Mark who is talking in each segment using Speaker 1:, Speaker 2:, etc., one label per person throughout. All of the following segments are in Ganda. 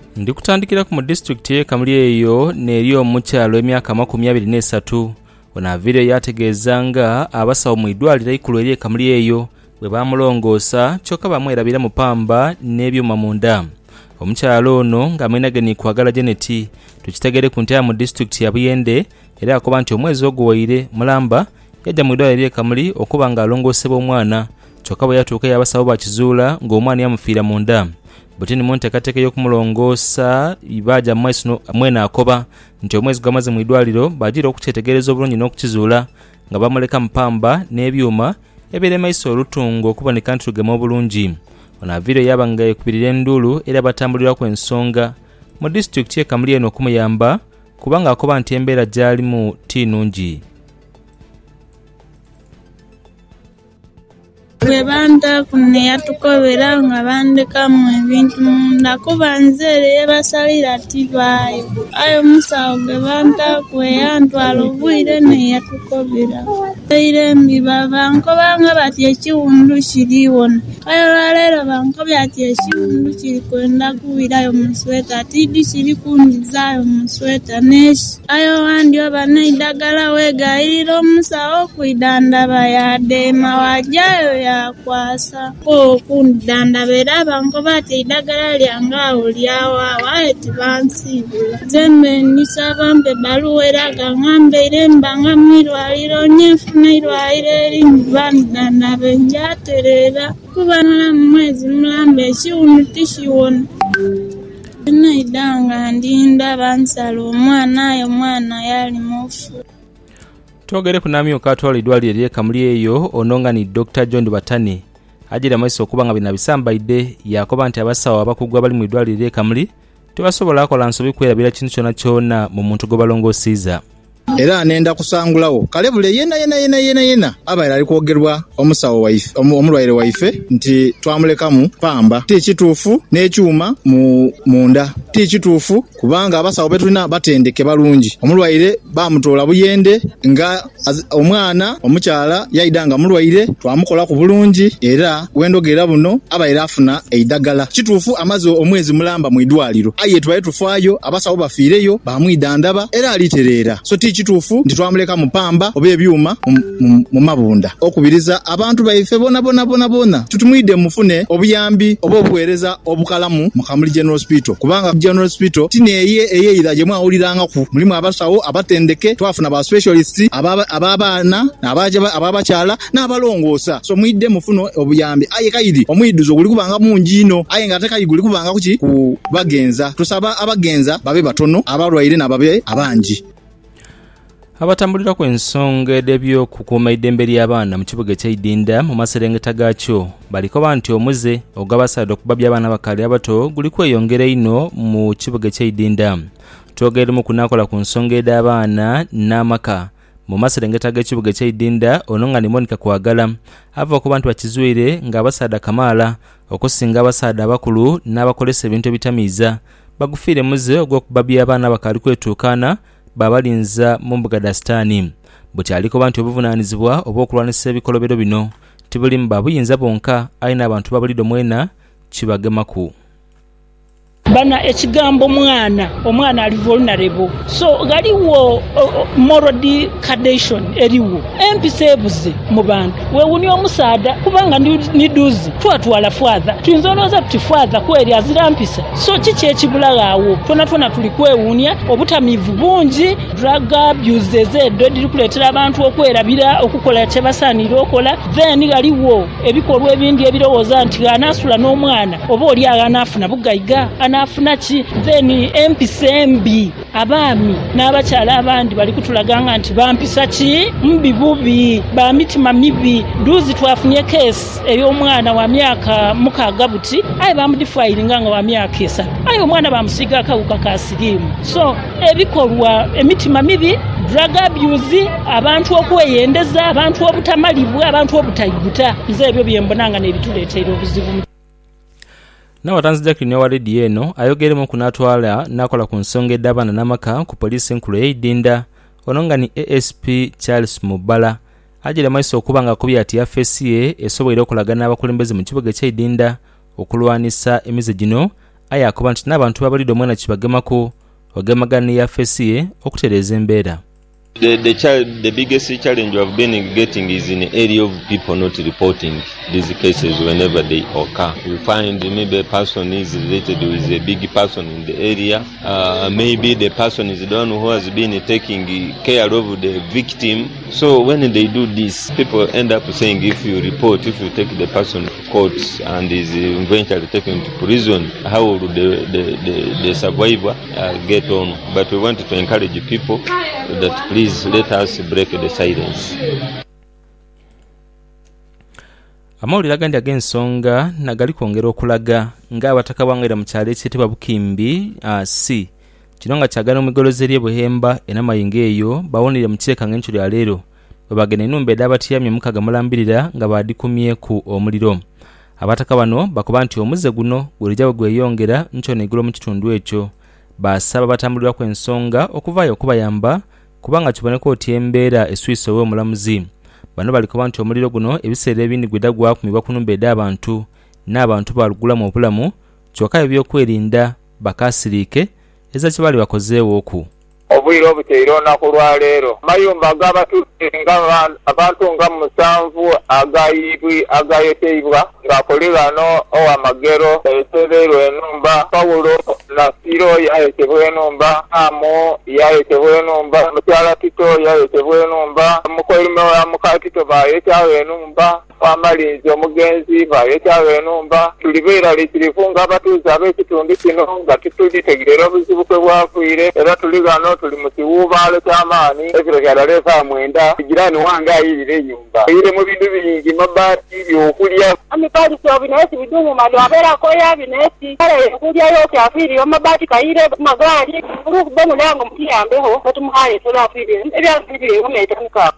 Speaker 1: Ndi kutandikira ku district ye Kamuli eyo n'eri omukyalo emyaka 23 ona video yategeezanga abasawo mu idwaliro ikkulu eri Kamuli eyo bwe bamulongoosa kyokka bamwerabira mu pamba n'ebyuma munda. Omukyalo ono ng'amwenageni kwagala Janet tukitegere ku ntya mu district ya Buyende era akoba nti omwezi ogw'owaire mulamba yajja mu idwaliro eri Kamuli okuba ng'alongoosebwa omwana kyokka bwe yatuuka y'abasawo bakizuula ng'omwana yamufiira munda. Butini muntekateke y'okumulongoosa ibaaja maiso mwena akoba nti omwezi gwamaze mu idwaliro bagira okukyetegereza obulungi n'okukizuula nga bamuleka mpamba n'ebyuma ebere maiso olutungo okuboneka nti lugema obulungi. Ona video yabanga ekubirira endulu era batambulira ku ensonga mu district ye Kamuli eno okumuyamba kubanga akoba nti embeera gyalimu tinungi.
Speaker 2: Bwe banta kunne yatukobera nga bandekamu ebintu munda kuba nzeere yebasalira tibaayo. Ayo musawo ge banta kweyantwala obwire ne yatukobera. Eire mbiba bankobanga bati ekiwundu kiriwona. Ayo lwaleero bankobya ati ekiwundu kiri kwenda kuwirayo mu sweta tidi kiri kundizaayo mu sweta neshi. Ayo wandi oba neidagala wegayirira omusawo kuidandaba yadeema wajayo yakwasa okundandabera bankoba ati idagala lyangaawo lyawaawa eti bansibula zembe nisaba mpe baluwa eraga ngambeire mbanga mwirwaliro nyefuna irwaliro eringi bandandabe njaterera kuba nolamu mwezi mulamba ekiwundu tikiwona naidanga ndinda bansala omwana ayo omwana yali mufu.
Speaker 1: Twogere kunamyo katwala idwaliro eri Kamuli eyo ononga ni Dr. John Batani ajira maiso okubanga bina bisambaide yakoba nti abasawo abakugwa bali mu idwaliro eri Kamuli tebasobola akola nsobi kwerabira kintu kyona kyona mu muntu gobalongoosiza.
Speaker 3: Era nenda kusangulawo kalebule yena abaira ali kwogerwa omusawo waife omulwaire waife nti twamulekamu pamba tikituufu n'ekyuma munda tikituufu kubanga abasawo betulina batendeke balungi omulwaire bamutoola Buyende nga omwana omukyala yaidanga mulwaire twamukola ku bulungi era wendogera buno abaira afuna eidagala kituufu amaze omwezi mulamba mu idwaliro aye tubaye tufaayo abasawo bafiireyo bamwidandaba era aliterera so kituufu ndi twamuleka mu pamba oba ebyuma mu mabunda okubiriza abantu baife bona tutumwide mufune obuyambi oba obuweereza obukalamu mu Kamuli General Hospital kubanga General Hospital tineye eyeira gye mwawuliranga ku mulimu abasawo abatendeke twafuna ba specialists ababaana ababakyala n'abalongoosa so mwide mufune obuyambi aye kayidi omwiduzo guli kubanga mungi ino aye nga tekayi guli kubanga kuki ku bagenza tusaba abagenza babe batono abalwaire n'ababe abangi.
Speaker 1: Abatambulira ku ensonga edebyo kukuuma eddembe ly'abaana mu kibuga ky'Idinda mu maserengeta gaakyo balikoba nti omuze ogw'abasaada okubabya abaana bakali abato guli kweyongera ino mu kibuga ky'Idinda. Twogeremu kunaakola ku nsonga ed'abaana n'amaka mu maserengeta g'ekibuga ky'Idinda ononga ni Monica Kwagala ava okuba nti bakizuire ng'abasaada kamaala okusinga abasaada abakulu n'abakolesa ebintu ebitamiiza bagufiire muze ogw'okubabya abaana bakali kwetuukaana babalinza mu mbuga dasitaani buti alikoba nti obuvunaanizibwa oba okulwanisa ebikolobero bino tibuli mu babuyinza bonka ayina abantu babulidde mwena kibagemaku.
Speaker 4: Bana ekigambo omwana ali vulnerable so galiwo moral degradation eriwo empisa ebuze mu bantu wewuni omusaada kubanga niduzi twatwala fwadha tuyinza olowooza tuti fwadha kweri azira mpisa so kiki ekibulagaawo twona tuli kwewuunya obutamiivu bungi drug abuse ezeddo diri kuleetera abantu okwerabira okukola kyebasaanira okola then galiwo ebikolwa ebindi ebirowooza nti anaasula n'omwana oba oli anaafuna bugayiga afuna ki then empisa embi abaami n'abakyala abandi bali kutulaganga nti bampisa ki mbi bubi ba mitima mibi duzi twafunye case ey'omwana wa myaka 6 buti aye bamudifiringa nga wa myaka 3 aye omwana bamusiga akawuka ka siriimu so ebikolwa emitima mibi drug abuse abantu okweyendeza abantu obutamalibwa abantu obutayiguta nze ebyo byembonanga n'ebituleetera obuzibu.
Speaker 1: N'abatanzija kirina wa radio eno ayogeremu kunatwala nakola ku nsonga ed'abaana n'amaka ku poliisi enkulu y'Idinda ononga ni ASP Charles Mubala ajira maiso okuba nga akubye ati yafesi ye esobola okulagana abakulembeze mu kibuga ky'Idinda okulwanisa emize gino aye akoba nti n'abantu babalidde omwana kibagemako ogemagana ne yafesi ye okutereeza embeera.
Speaker 5: The biggest challenge we have been getting is in the area of people not reporting these cases whenever they occur. We find maybe a person is related with a big person in the area. Maybe the person is the one who has been taking care of the victim. So when they do this, people end up saying if you report, if you take the person to court and is eventually taken to prison, how will the survivor get on? But we want to encourage people that please let us break the silence.
Speaker 1: Amawulire agandi ag'ensonga nagali kwongera okulaga ng'abataka bwangaira mu kyalo ekiyitibwa Bukimbi C kino nga kyagala omugolozi eri Buhemba enamayinga eyo bawonere mu kiteeka ng'enkyo lya leero bwe bagenda ennumba eddabatiyamye mukaga mulambirira nga baadikumyeku omuliro. Abataka bano bakuba nti omuzze guno gulijja gweyongera nkyo neegula mu kitundu ekyo. Basaba batambulira ku ensonga okuvaayo okubayamba kubanga kiboneka oti embeera eswise ow'omulamuzi. Bano balikuba nti omuliro guno ebiseera ebindi gwedda gwakumibwa ku nnumba ed'abantu n'abantu balugulamu obulamu kyokka ebyokwerinda bakasiriike eza kye bali bakozeewo oku.
Speaker 6: Obwire obuteera olunaku lwa leero amayumba ag'abatuuze abantu nga 7 agayeteibwa ng'akolebano owamagero etereerwa ennumba Pawulo Nasiro yayetebwa ennumba Amo yayetebwa ennumba Mukyala Tito yayetebwa ennumba Mukolimwe wa Mukatito bayetaawo ennumba Wamalinzi omugenzi bayetaawo ennumba tuli beeraliikirivu ng'abatuuze ab'ekitundu kino nga tutulitegerera obuzibu kwe bwafiire era tuli gano tuli mu kiwuubaalo ky'amaanyi ekiro kyadaleesa mwenda jirani wange ayirira ennyumba eyire mu bintu bingi mabaati byokulya amipaliso binesi bidumu mali abeerako ya binesi kale okulyayo kyafiiriyo mabaati kayire magaali olukuba omulango mutuyambeho batumuhaye tolwafiiriye ebyafiriyo meetamuka.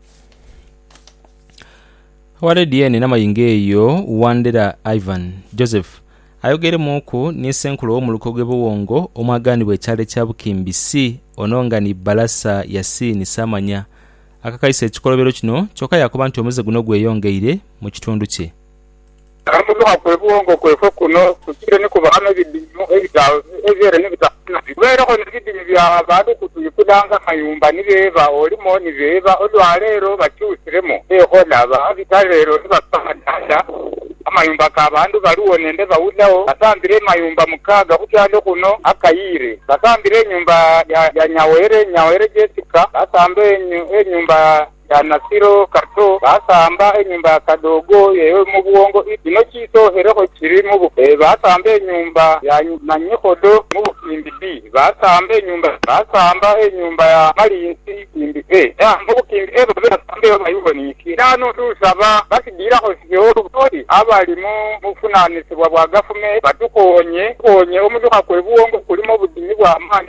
Speaker 1: Walediyeni n'amayinga eyo Wandera Ivan Joseph ayogeremu oku n'essenkulu w'omuluko gw'Ebuwongo omwaganibwa ekyalo kya Bukimbi C ononga ni Balasa Yasini Samanya akakayisa ekikolobero kino kyokka yakuba nti omuzze guno gweyongeire mu kitundu kye.
Speaker 6: Amuluka kw'Ebuwongo kweffe kuno tukire ne kubaana ebidimu ebitaawo ebyere n'ebitaana kubeerako n'ebidimu by'abantu kutuyikudanga mayumba nibeeba olimo nibeeba olwaleero bakyusiremu ekolaba bitaleero nibasamadanda amayumba k'abantu baliwo nende bawullawo basambire mayumba 6 kukyalo kuno akayire basambire ennyumba ya Nyawere Jessica basamba ennyumba ya Nasiro Kato basamba ennyumba ya Kadogo yewe mu Buwongo ino kisohereko kiri mu Bukimbi basamba ennyumba ya Nanyekodo mu Bukimbi B basamba ennyumba ya Malinzi Bukimbi A mu Bukimbi A basamba bayiboniki nano tusaba basigirako siyoolukoli abali mu funaanisibwa bwa gavumenti batukonye omuluka kw'Ebuwongo kulimo obudinyi bw'amaanyi.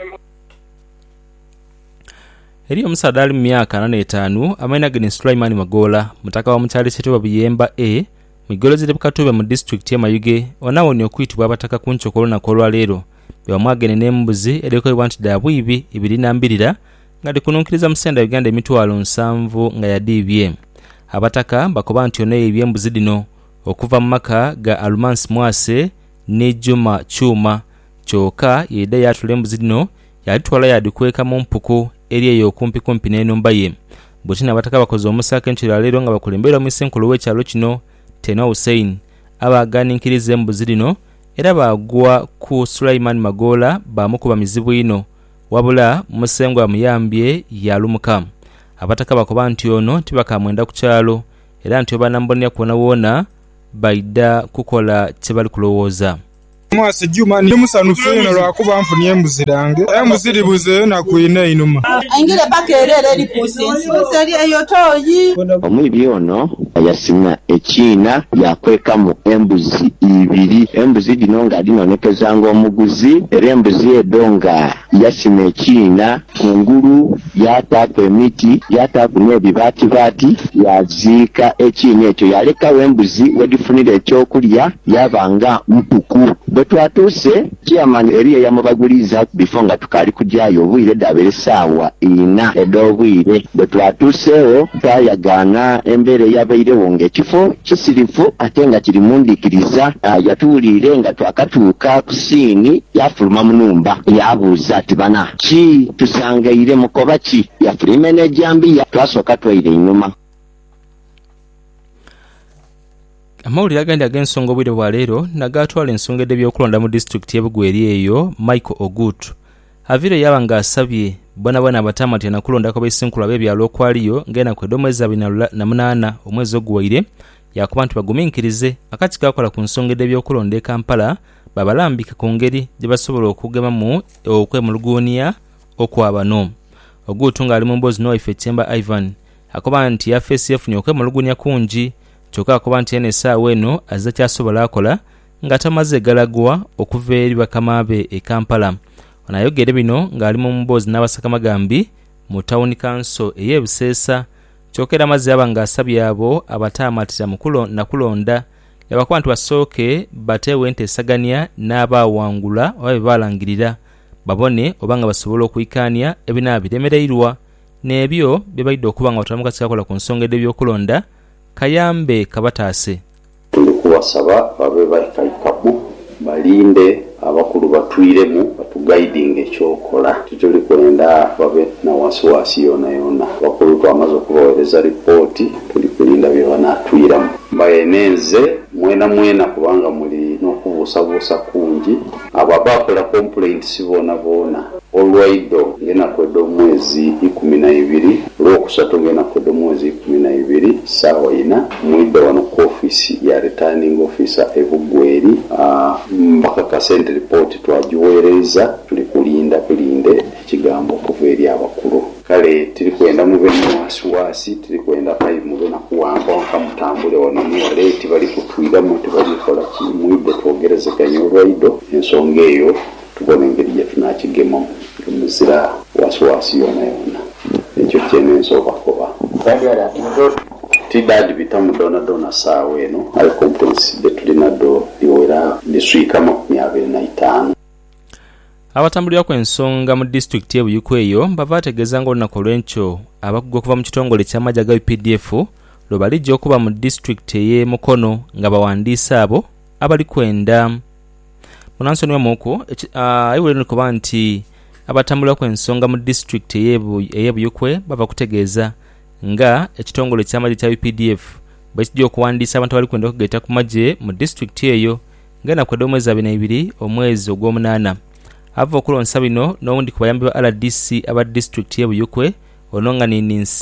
Speaker 1: Eri omusaadde ali mu myaka 45 amanya gene Sulaiman Magola mutaka wa mukyalo ekiyitibwa Buyemba A mu igolozi ly'Bukatube mu district y'e Mayuge onawonye okuyitibwa abataka ku nkyoko olunaku olwaleero bwe bamwagene n'embuzi erikobebwa nti daabwibi 2 nga likununkiriza mu ssente Uganda emitwalo 7 nga yadiibye. Abataka bakoba nti ono eby'embuzi dino okuva mu maka ga Almansi Mwase ne Juma Chuma kyokka yedda yatula embuzi dino yalitwala yadikweka mu mpuku eri eyo kumpi n'ennumba ye. Bw'otina abataka bakoze omusaka enkiro leero nga bakulembera mu ssenkulu w'ekyalo kino Tena Hussein abaganiikiriza embuzi dino era bagwa ku Sulaiman Magola bamukuba mizibu ino wabula musengwa muyambye yalumuka. Abataka bakoba nti ono tibakamwenda ku kyalo era nti obanambonera kuwona wona baidda kukola kye bali kulowooza.
Speaker 7: Mwase Juma ni musanufu ino lwakuba nfunye embuzi dange embuzi libuze nakwine inuma
Speaker 8: angire bakerere lipusensi seri eyotoyi
Speaker 9: omwibi ono yasima ekiina yakwekamu embuzi 2 embuzi dino nga dinonekezanga omuguzi era embuzi edonga yasima ekiina kungulu yataku emiti yataku n'ebibaatibaati yaziika ekiina ekyo yalekawo embuzi wedifunira ekyokulya yabanga mpuku bwe twatuuse chairman eriya yamubaguliza before nga tukali kujjayo obwire dabere saawa 4 ed'obwire. Bwe twatuuseewo twayagaana embeera eyabairewo ng'ekifo kisirifu ate nga kiri mundikiriza. Yatuwulire nga twakatuuka ku siini yafuluma munumba yabuuza ati bana ki tusangaire mukoba ki, yafuluma n'ejjambiya twasooka twaire inyuma.
Speaker 1: Amawulire agandi ag'ensonga obwire bwa leero nagatwala ensonga ed'ebyokulonda mu disitulikiti y'Ebugweri eyo Michael Ogutu avire yaba ng'asabye bwana abatamati nakulondako abaisinkulu ab'ebyalo okwaliyo ng'ennaku ed'omwezi 28 omwezi oguwaire yakuba nti bagumiikirize akati kakola ku nsonga ed'ebyokulonda e Kampala babalambike ku ngeri gye basobola okugemamu okwemuluguunia okwabano. Ogutu ng'ali mu mboozi n'owaife Temba Ivan akoba nti yafeesi yafunye okwemuluguunia kungi kyokka akoba nti eno essaawa eno azza kyasobola akola nga tamaze galagwa okuva eri bakama be e Kampala. Ono ayogere bino ng'ali mu mboozi n'abasakamagambi mu tawuni kanso ey'ebuseesa kyokka era amazzi aba ng'asabye abo abataamatira nakulonda yabakuba nti basooke bateewo enteesaganya n'abaawangula oba bebalangirira babone oba nga basobola okuyikaania ebinaaba biremereirwa n'ebyo bye balidde okuba nga batulamu kati kakola ku nsonga ed'ebyokulonda kayambe kabataase.
Speaker 10: Tuli kubasaba babe baikaikamu balinde abakulu batwiremu batugaidinga ekyokola. Tituli kwenda babe na wasiwasi yona bakulu twamaze okubaweereza ripooti tuli kulinda bye banatwiramu bayenenze mwena kubanga muli n'okubuusabuusa kungi abo abakola complaints boona olwaido ng'ennaku ed'omwezi 12 olwokusatu ng'ennaku ed'omwezi 12 saawa 4 mwidde wano ku office ya returning officer Ebugweri mbakakase nti ripooti twagiweereza tuli kulinda kulinde ekigambo okuva eri abakulu. Kale tiri kwenda mube wasiwasi tiri kwenda payi mube nakuwamba nkamutambule wano muwaleeti bali kutwiramu tibalikola kimwidde twogerezeganya olwaido ensonga eyo tubona engeri gye tunakigemamu muzira wasiwasi yona ekyo kyene nsooka kuba tidadi bitamu dona saawa eno ali complaints tulina do liwera liswika 25.
Speaker 1: Abatambulira ku ensonga mu disitulikiti y'Ebuyikwe eyo bava bategeeza ng'olunaku olw'enkyo abakugu okuva mu kitongole ky'amagye aga UPDF lwe balijja okuba mu disitulikiti ey'e Mukono nga bawandiisa abo abali kwenda. Munansoni wamuku ayiwulire nikuba nti abatambulira ku ensonga mu disitulikiti ey'Ebuyikwe bava kutegeeza nga ekitongole ky'amagye kya UPDF bwe kijja okuwandiisa abantu abali kwenda okugaita ku magye mu disitulikiti eyo ng'ennaku ed'omwezi 22 omwezi ogw'omunaana. Ava okulonsa bino n'owundi ku bayambi ba RDC aba disitulikiti y'Ebuyikwe ono nga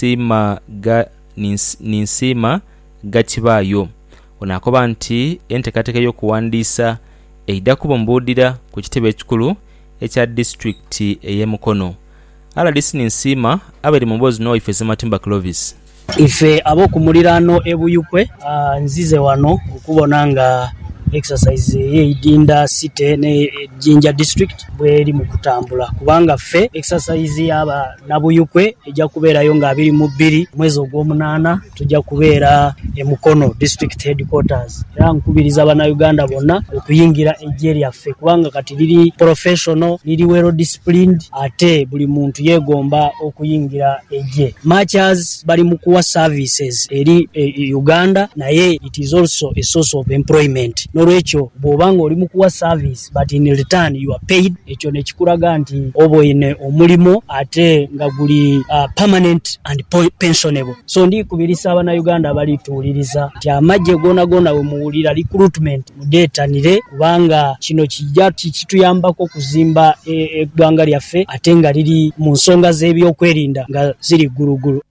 Speaker 1: Ninsiima Gakibaayo. Ono akoba nti enteekateeka y'okuwandiisa eidda kubombuudira ku kitebe ekikulu ekya disitulikiti ey'e Mukono. RDC Ninsiima abali mu mboozi n'owaife Sematimba Clovis.
Speaker 11: Ife ab'okumuliraano Ebuyikwe nzize wano okubona nga exercise yeidinda city ne Jinja district bweri mu kutambula kubanga ffe exercise yaba nabuyukwe ejja kubeerayo nga 22 mwezi ogw'omunaana tujja kubeera e Mukono district headquarters. Era nkubiriza bana Uganda bonna okuyingira ejje lyaffe kubanga kati liri professional liri well disciplined ate buli muntu yegomba okuyingira ejje. Marchers bali mu kuwa services eri Uganda naye it is also a source of employment. Norwecho bwobanga oli mu kuwa service but in return you are paid, ekyo ne kikulaga nti oboine omulimo ate nga guli permanent and pensionable. So ndi kubirisa abana Uganda bali tuuliriza ti amagye gona we muwulira recruitment mudetanire kubanga kino kijja kituyambako kuzimba eggwanga lyaffe ate nga liri mu nsonga z'ebyokwerinda nga ziri guruguru.